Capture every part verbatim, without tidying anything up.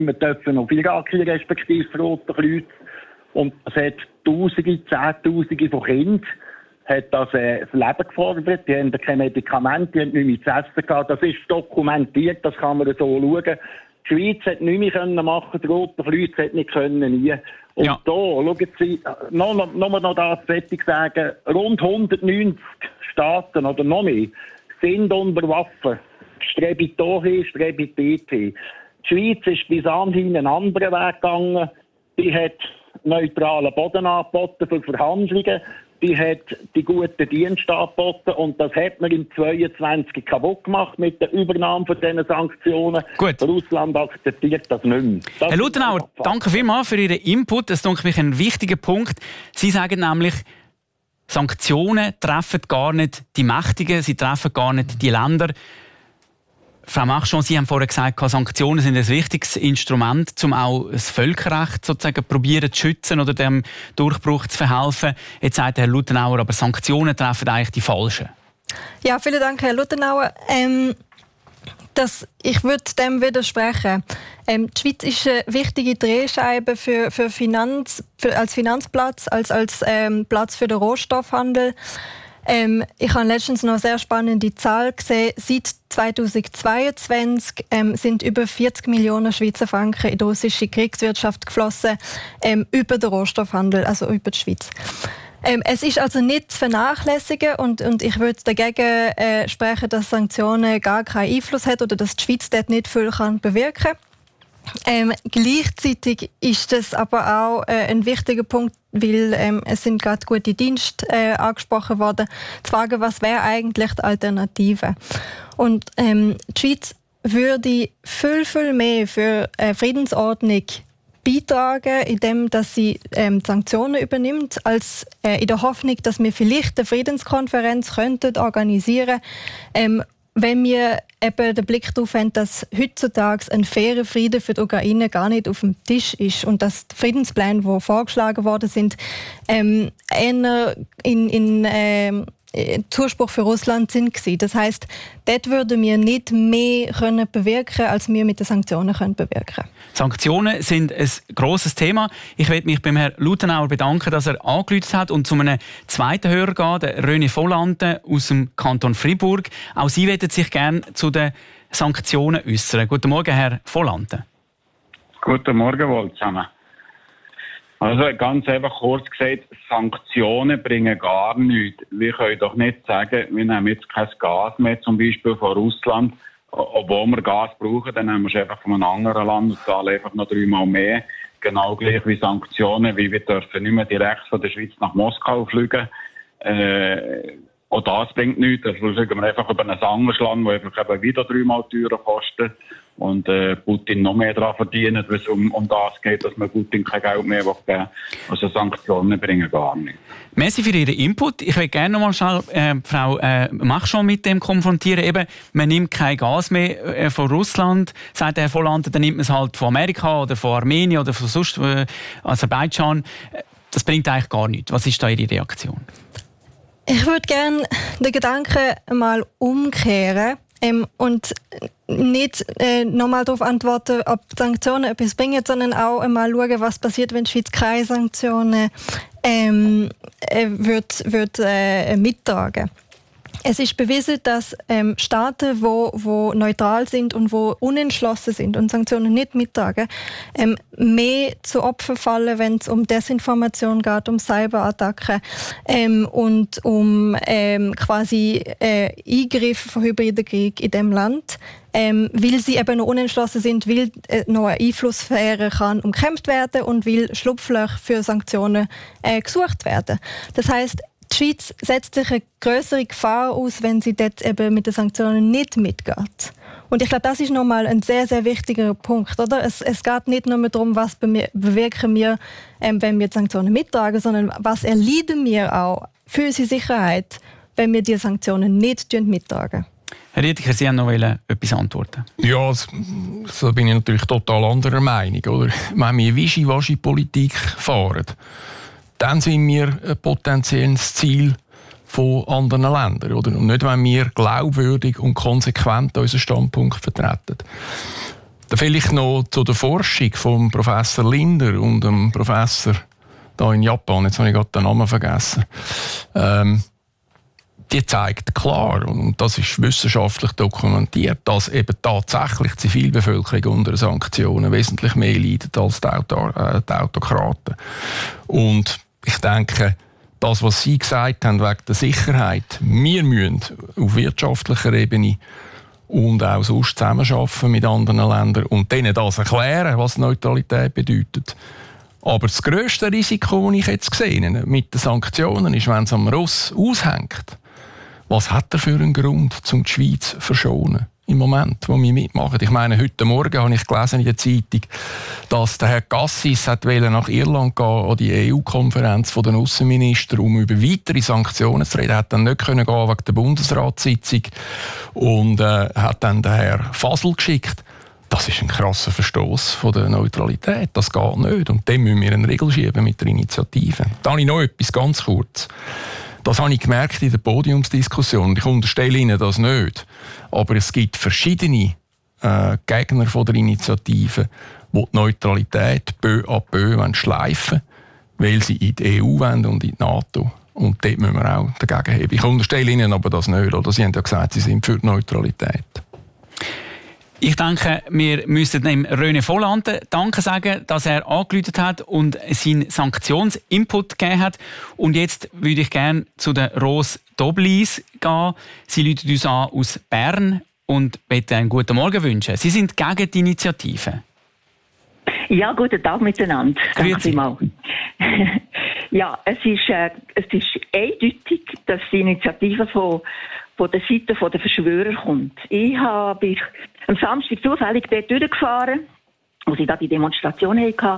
wir dürfen auf Iraki respektive das Rote Kreuz. Und es hat Tausende, Zehntausende von Kindern hat das, äh, das Leben gefordert. Die haben keine Medikamente, die haben nichts mehr zu essen gehabt. Das ist dokumentiert, das kann man so schauen. Die Schweiz hat nichts mehr machen, das Rote Kreuz hat nicht können, nie. Und ja. da, schauen Sie, noch, noch, noch, noch das fertig sagen, rund hundertneunzig Staaten oder noch mehr sind unter Waffen. Strebe hier, strebe dort hin. Die Schweiz ist bis anhin einen anderen Weg gegangen. Die hat neutralen Boden angeboten für Verhandlungen. Die hat die guten Dienste angeboten und das hat man im zweiundzwanzig kaputt gemacht mit der Übernahme von diesen Sanktionen. Gut. Russland akzeptiert das nicht mehr. Das Herr Luthenauer, danke vielmals für Ihren Input. Das ist denke ich ein wichtiger Punkt. Sie sagen nämlich, Sanktionen treffen gar nicht die Mächtigen, sie treffen gar nicht die Länder. Frau Marchand, Sie haben vorhin gesagt, Sanktionen sind ein wichtiges Instrument, um auch das Völkerrecht sozusagen probieren zu schützen oder dem Durchbruch zu verhelfen. Jetzt sagt Herr Luthenauer, aber Sanktionen treffen eigentlich die Falschen. Ja, vielen Dank, Herr Luthenauer. Ähm, das, ich würde dem widersprechen. Ähm, die Schweiz ist eine wichtige Drehscheibe für, für Finanz, für, als Finanzplatz, als, als ähm, Platz für den Rohstoffhandel. Ähm, ich habe letztens noch eine sehr spannende Zahl gesehen. Seit zweitausendzweiundzwanzig ähm, sind über vierzig Millionen Schweizer Franken in die russische Kriegswirtschaft geflossen, ähm, über den Rohstoffhandel, also über die Schweiz. Ähm, es ist also nicht zu vernachlässigen und, und ich würde dagegen äh, sprechen, dass Sanktionen gar keinen Einfluss haben oder dass die Schweiz dort nicht viel kann bewirken kann. Ähm, gleichzeitig ist das aber auch äh, ein wichtiger Punkt, weil ähm, es sind gerade gute Dienste äh, angesprochen worden. Die Frage, was wäre eigentlich die Alternative? Und ähm, die Schweiz würde viel, viel mehr für eine Friedensordnung beitragen, indem dass sie ähm, Sanktionen übernimmt, als äh, in der Hoffnung, dass wir vielleicht eine Friedenskonferenz könnten organisieren, ähm, wenn wir eben den Blick darauf haben, dass heutzutage ein fairer Frieden für die Ukraine gar nicht auf dem Tisch ist und dass die Friedenspläne, die vorgeschlagen worden sind, ähm, eher in, in ähm, Zuspruch für Russland sind gewesen. Das heisst, dort würden wir nicht mehr können bewirken, als wir mit den Sanktionen können bewirken. Sanktionen sind ein grosses Thema. Ich möchte mich beim Herrn Luthenauer bedanken, dass er angerufen hat und zu einem zweiten Hörer gehen, der René Volante aus dem Kanton Fribourg. Auch Sie möchten sich gerne zu den Sanktionen äußern. Guten Morgen, Herr Volante. Guten Morgen wohl zusammen. Also ganz einfach kurz gesagt, Sanktionen bringen gar nichts. Wir können doch nicht sagen, wir nehmen jetzt kein Gas mehr, zum Beispiel von Russland, obwohl wir Gas brauchen, dann nehmen wir es einfach von einem anderen Land und zahlen einfach noch dreimal mehr. Genau gleich wie Sanktionen, wie wir dürfen nicht mehr direkt von der Schweiz nach Moskau fliegen. Äh, auch das bringt nichts. Da fliegen wir einfach über ein anderes Land, das einfach eben wieder dreimal teurer kostet. Und äh, Putin noch mehr daran verdienen, wenn es um, um das geht, dass man Putin kein Geld mehr geben will. Also Sanktionen bringen gar nichts. Merci für Ihren Input. Ich will gerne noch mal schnell äh, Frau äh, Marchand mit dem konfrontieren. Eben, man nimmt kein Gas mehr äh, von Russland, sagt Herr Volante, dann nimmt man es halt von Amerika oder von Armenien oder von sonst äh, Aserbaidschan. Das bringt eigentlich gar nichts. Was ist da Ihre Reaktion? Ich würde gerne den Gedanken mal umkehren. Ähm, und nicht äh, nochmal darauf antworten, ob Sanktionen etwas bringen, sondern auch einmal schauen, was passiert, wenn die Schweiz keine Sanktionen ähm, äh, wird, wird, äh, mittragen. Es ist bewiesen, dass ähm, Staaten, wo, wo neutral sind und wo unentschlossen sind und Sanktionen nicht mittragen, ähm, mehr zu Opfern fallen, wenn es um Desinformation geht, um Cyberattacken ähm, und um ähm, quasi äh, Eingriffe von hybriden Krieg in dem Land. Ähm, weil sie eben noch unentschlossen sind, weil äh, noch eine Einflusssphäre kann umkämpft werden und weil Schlupflöcher für Sanktionen äh, gesucht werden. Das heisst, die Schweiz setzt sich eine grössere Gefahr aus, wenn sie dort eben mit den Sanktionen nicht mitgeht. Und ich glaube, das ist nochmal ein sehr, sehr wichtiger Punkt. Oder? Es, es geht nicht nur darum, was bewirken wir, ähm, wenn wir die Sanktionen mittragen, sondern was erleiden wir auch für unsere Sicherheit, wenn wir die Sanktionen nicht mittragen. Herr Riedeker, Sie haben noch etwas antworten. Ja, so bin ich natürlich total anderer Meinung. Oder? Wenn wir Wischiwaschi-Politik fahren, dann sind wir ein potenzielles Ziel von anderen Ländern. Oder? Und nicht, wenn wir glaubwürdig und konsequent unseren Standpunkt vertreten. Dann vielleicht noch zu der Forschung von Professor Linder und dem Professor da in Japan, jetzt habe ich gerade den Namen vergessen. Ähm, die zeigt klar, und das ist wissenschaftlich dokumentiert, dass eben tatsächlich die Zivilbevölkerung unter Sanktionen wesentlich mehr leidet als die, Auto, äh, die Autokraten. Und ich denke, das, was Sie gesagt haben wegen der Sicherheit, wir müssen auf wirtschaftlicher Ebene und auch sonst zusammenarbeiten mit anderen Ländern und denen das erklären, was Neutralität bedeutet. Aber das grösste Risiko, das ich jetzt sehe mit den Sanktionen, ist, wenn es am Ross aushängt. Was hat er für einen Grund, um die Schweiz zu verschonen? Im Moment, wo wir mitmachen. Ich meine, heute Morgen habe ich gelesen in der Zeitung, dass der Herr Cassis nach Irland gehen an die E U-Konferenz der Aussenminister, um über weitere Sanktionen zu reden. Er hat dann nicht können gehen wegen der Bundesratssitzung und äh, hat dann den Herrn Fasel geschickt. Das ist ein krasser Verstoß von der Neutralität. Das geht nicht. Und dem müssen wir einen Riegel schieben mit der Initiative. Da habe ich noch etwas ganz kurz. Das habe ich gemerkt in der Podiumsdiskussion. Ich unterstelle Ihnen das nicht. Aber es gibt verschiedene äh, Gegner von der Initiative, die die Neutralität peu à peu schleifen wollen, weil sie in die E U wollen und in die NATO. Und dort müssen wir auch dagegen heben. Ich unterstelle Ihnen aber das nicht. Oder? Sie haben ja gesagt, Sie sind für die Neutralität. Ich denke, wir müssen dem René Volland Danke sagen, dass er angerufen hat und seinen Sanktionsinput gegeben hat. Und jetzt würde ich gerne zu der Rose Doblis gehen. Sie ruft uns an aus Bern und möchte einen guten Morgen wünschen. Sie sind gegen die Initiative. Ja, guten Tag miteinander. Danke vielmals. Ja, es ist, äh, es ist eindeutig, dass die Initiative von, von der Seite der Verschwörer kommt. Ich habe am Samstag zufällig dort durchgefahren, wo sie da die Demonstration hatten.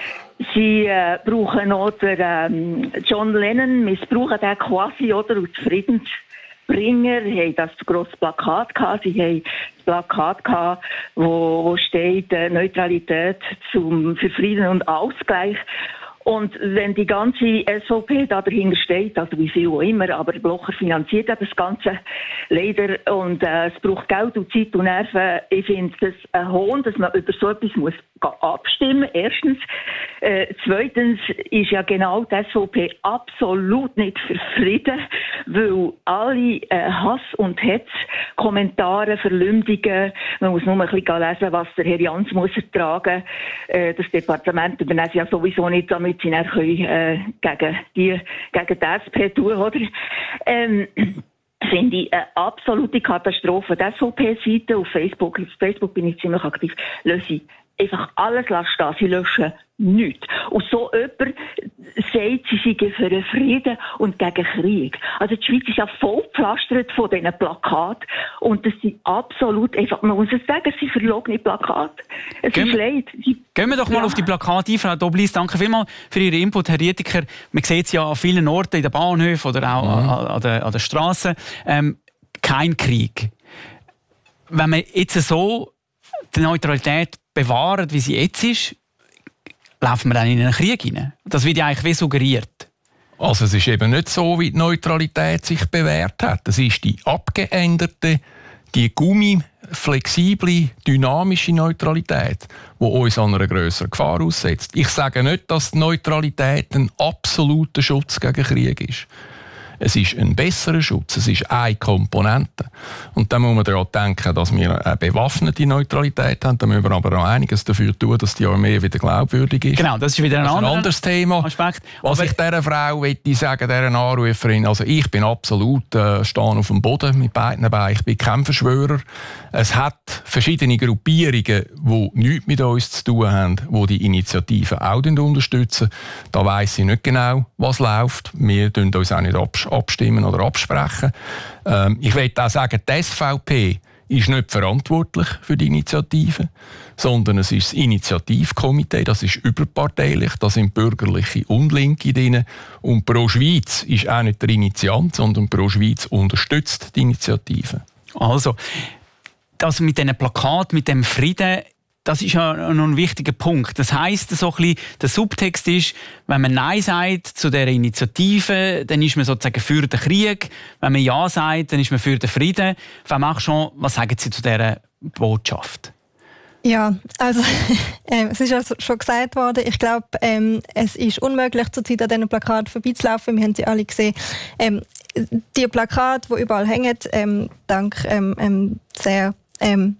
Sie äh, brauchen noch den, ähm, John Lennon, missbrauchen den quasi, oder, als Friedensbringer. Sie haben das grosse Plakat gehabt. Sie haben das Plakat gehabt, wo, wo steht äh, Neutralität zum, für Frieden und Ausgleich. Und wenn die ganze S V P da dahinter steht, also wie viel auch immer, aber Blocher finanziert ja das Ganze leider und äh, es braucht Geld und Zeit und Nerven. Ich finde das ein Hohn, dass man über so etwas muss abstimmen. Erstens. Äh, zweitens ist ja genau die S V P absolut nicht für Frieden, weil alle äh, Hass- und Hetz-Kommentare, Verleumdungen, man muss nur ein bisschen lesen, was der Herr Jans muss ertragen. Äh, das Departement übernimmt ja sowieso nicht, damit sie dann können, äh, gegen die, gegen die S P tun, oder? Ähm, finde ich eine absolute Katastrophe. Die S V P-Seite auf Facebook, auf Facebook bin ich ziemlich aktiv, löse ich einfach alles stehen. Sie löschen nichts. Und so jemand sagt, sie seien für den Frieden und gegen Krieg. Also die Schweiz ist ja voll gepflastert von diesen Plakaten. Und das sind absolut, einfach, man muss es sagen, es sind verlogene Plakate. Es Gehen, ist leid. Sie, gehen wir doch mal ja. auf die Plakate ein, Frau Doblis. Danke vielmals für Ihren Input, Herr Rietiker. Man sieht es ja an vielen Orten, in den Bahnhöfen oder auch mhm. an, an der, an der Straße. Ähm, kein Krieg. Wenn man jetzt so die Neutralität bewahren, wie sie jetzt ist, laufen wir dann in einen Krieg hinein. Das wird ja eigentlich wie suggeriert. Also es ist eben nicht so, wie die Neutralität sich bewährt hat. Es ist die abgeänderte, die Gummi, flexible, dynamische Neutralität, die uns an einer grösseren Gefahr aussetzt. Ich sage nicht, dass die Neutralität ein absoluter Schutz gegen Krieg ist. Es ist ein besserer Schutz, es ist eine Komponente. Und dann muss man daran denken, dass wir eine bewaffnete Neutralität haben. Da müssen wir aber auch einiges dafür tun, dass die Armee wieder glaubwürdig ist. Genau, das ist wieder ein, das ist ein anderer anderes Thema. Aspekt. Was aber ich dieser Frau möchte sagen, dieser Anruferin, also ich bin absolut äh, stehen auf dem Boden mit beiden Beinen. Ich bin kein Verschwörer. Es hat verschiedene Gruppierungen, die nichts mit uns zu tun haben, die die Initiative auch unterstützen. Da weiss ich nicht genau, was läuft. Wir tun uns auch nicht absch- abstimmen oder absprechen. Ähm, ich will auch sagen, die S V P ist nicht verantwortlich für die Initiative, sondern es ist das Initiativkomitee, das ist überparteilich, da sind Bürgerliche und Linke drin. Und Pro Schweiz ist auch nicht der Initiant, sondern Pro Schweiz unterstützt die Initiative. Also, das mit diesen Plakaten, mit dem Frieden, das ist ja noch ein wichtiger Punkt. Das heisst, so ein bisschen, der Subtext ist, wenn man Nein sagt zu dieser Initiative, dann ist man sozusagen für den Krieg. Wenn man Ja sagt, dann ist man für den Frieden. Frau Marchand, was sagen Sie zu dieser Botschaft? Ja, also äh, es ist ja schon gesagt worden, ich glaube, ähm, es ist unmöglich, zurzeit an diesen Plakaten vorbeizulaufen. Wir haben sie alle gesehen. Ähm, die Plakate, die überall hängen, ähm, dank ähm, ähm, sehr ähm,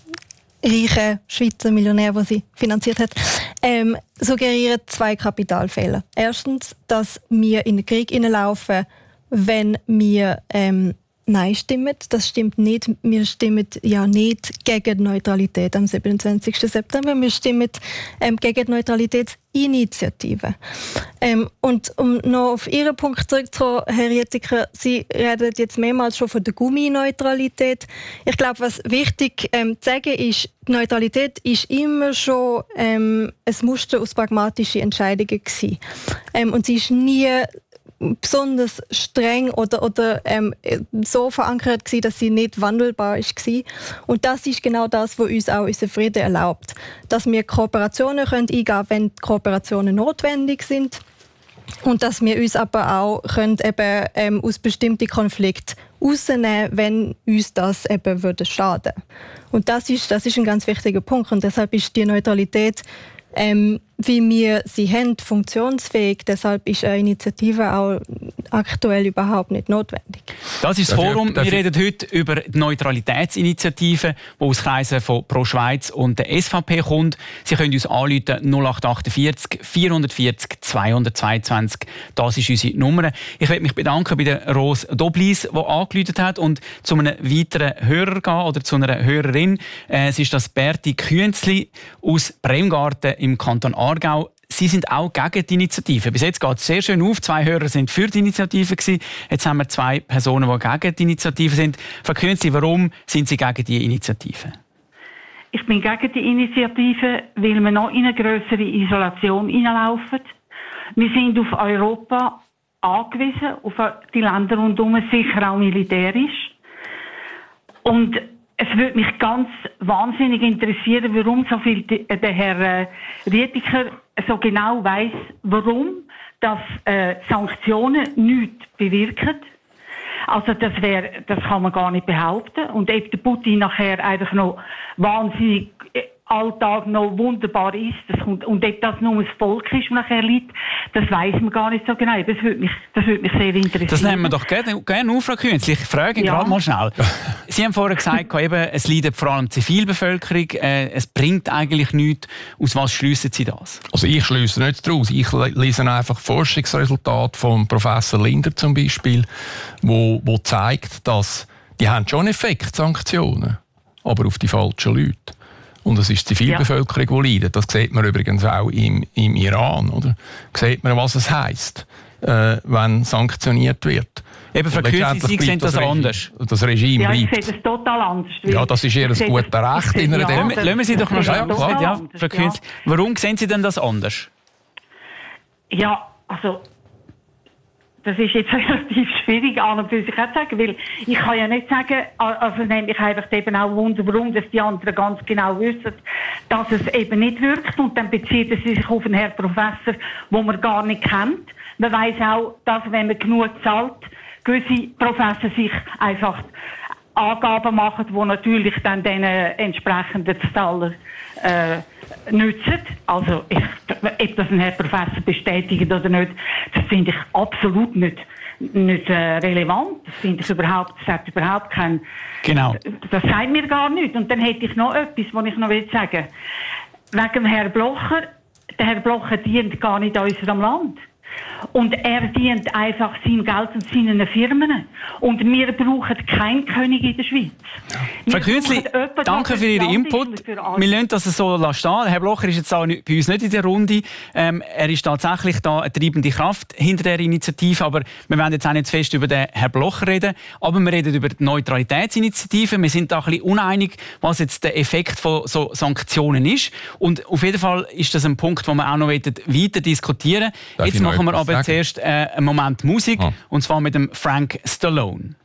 reichen Schweizer Millionär, die sie finanziert hat, ähm, suggerieren zwei Kapitalfehler. Erstens, dass wir in den Krieg hineinlaufen, wenn wir ähm, Nein stimmen. Das stimmt nicht. Wir stimmen ja nicht gegen die Neutralität am siebenundzwanzigsten September. Wir stimmen ähm, gegen die Neutralitätsinitiative. Ähm, und um noch auf Ihren Punkt zurückzukommen, Herr Rietiker, Sie reden jetzt mehrmals schon von der Gummineutralität. Ich glaube, was wichtig ähm, zu sagen ist, die Neutralität ist immer schon ähm, ein Muster aus pragmatischen Entscheidungen gewesen. Ähm, und sie ist nie besonders streng oder, oder ähm, so verankert gewesen, dass sie nicht wandelbar ist gewesen. Und das ist genau das, was uns auch unseren Frieden erlaubt. Dass wir Kooperationen können eingehen können, wenn die Kooperationen notwendig sind. Und dass wir uns aber auch können eben, ähm, aus bestimmten Konflikten rausnehmen, wenn uns das eben würde schaden. Und das ist, das ist ein ganz wichtiger Punkt. Und deshalb ist die Neutralität, ähm, wie wir sie haben, funktionsfähig. Deshalb ist eine Initiative auch aktuell überhaupt nicht notwendig. Das ist das Forum. Wir reden heute über die Neutralitätsinitiative, die aus Kreisen von Pro Schweiz und der S V P kommt. Sie können uns anrufen null acht vierundachtzig vierhundertvierzig zweihundertzweiundzwanzig. Das ist unsere Nummer. Ich möchte mich bedanken bei der Rose Doblis, die angerufen hat, und zu einem weiteren Hörer gehen oder zu einer Hörerin. Es ist das Berti Künzli aus Bremgarten im Kanton Aargau. Sie sind auch gegen die Initiative. Bis jetzt geht es sehr schön auf. Zwei Hörer sind für die Initiative gewesen. Jetzt haben wir zwei Personen, die gegen die Initiative sind. Frau Künzli, warum sind Sie gegen die Initiative? Ich bin gegen die Initiative, weil wir noch in eine grössere Isolation hineinlaufen. Wir sind auf Europa angewiesen, auf die Länder rundherum, sicher auch militärisch. Und es würde mich ganz wahnsinnig interessieren, warum so viel der Herr Rietiker so genau weiss, warum dass äh, Sanktionen nichts bewirken. Also das wäre, das kann man gar nicht behaupten. Und ob der Putin nachher einfach noch wahnsinnig Alltag noch wunderbar ist, das kommt, und ob das nur das Volk ist, das nachher liegt, das weiss man gar nicht so genau. Das würde mich, das würde mich sehr interessieren. Das nehmen wir doch gerne, gerne auf, Frau Künzli. Ich frage ja. gerade mal schnell. Sie haben vorher gesagt, eben, es leidet vor allem die Zivilbevölkerung, äh, es bringt eigentlich nichts. Aus was schliessen Sie das? Also ich schliesse nicht daraus. Ich lese einfach Forschungsresultate von Professor Linder zum Beispiel, wo, wo zeigt, dass die haben schon Effekt, Sanktionen, aber auf die falschen Leute. Und es ist die Zivilbevölkerung, die leidet. Das sieht man übrigens auch im, im Iran. Oder? Sieht man, was es heisst, äh, wenn sanktioniert wird. Eben, Frau Künzli, Sie sehen das, das anders. Das Regime ja, ich bleibt. sehe das total anders. Ja, das ist Ihr gutes Recht. In einer ja, lassen wir Sie doch noch ja, ja, ja, Frau Künzli, warum sehen Sie denn das anders? Ja, also das ist jetzt relativ schwierig an und für sich auch zu sagen, weil ich kann ja nicht sagen, also nämlich einfach eben auch wundern, warum dass die anderen ganz genau wissen, dass es eben nicht wirkt, und dann bezieht es sich auf einen Herrn Professor, den man gar nicht kennt. Man weiss auch, dass wenn man genug zahlt, gewisse Professoren sich einfach Angaben machen, die natürlich dann den entsprechenden Zahler äh, nützen. Also, ich, ob das ein Herr Professor bestätigt oder nicht, das finde ich absolut nicht, nicht äh, relevant. Das finde ich überhaupt, das hat überhaupt kein... Genau. Das sagt mir gar nichts. Und dann hätte ich noch etwas, was ich noch will sagen. Wegen dem Herrn Blocher, der Herr Blocher dient gar nicht unserem Land. Und er dient einfach seinem Geld und seinen Firmen. Und wir brauchen keinen König in der Schweiz. Frau Künzli, danke für Ihren Input. Für wir lassen das so stehen. Herr Blocher ist jetzt auch bei uns nicht in der Runde. Ähm, er ist tatsächlich da eine treibende Kraft hinter der Initiative. Aber wir werden jetzt auch nicht zu fest über den Herrn Blocher reden. Aber wir reden über die Neutralitätsinitiative. Wir sind da ein bisschen uneinig, was jetzt der Effekt von so Sanktionen ist. Und auf jeden Fall ist das ein Punkt, den wir auch noch weiter diskutieren wollen. Jetzt machen wir aber sagen? zuerst äh, einen Moment Musik, oh. und zwar mit dem Frank Stallone.